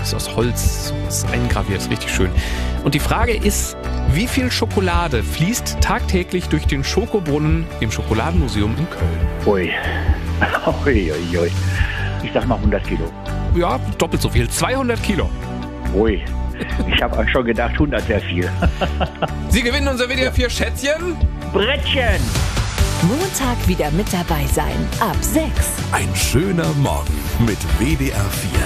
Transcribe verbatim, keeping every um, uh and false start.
ist aus Holz, ist eingraviert, ist richtig schön. Und die Frage ist, wie viel Schokolade fließt tagtäglich durch den Schokobrunnen im Schokoladenmuseum in Köln? Ui. Ui, ui, ui. Ich sag mal hundert Kilo. Ja, doppelt so viel, zweihundert Kilo. Ui. Ich habe schon gedacht, hundert wäre viel. Sie gewinnen unser W D R vier Schätzchen. Brettchen. Montag wieder mit dabei sein. Ab sechs. Ein schöner Morgen mit W D R vier.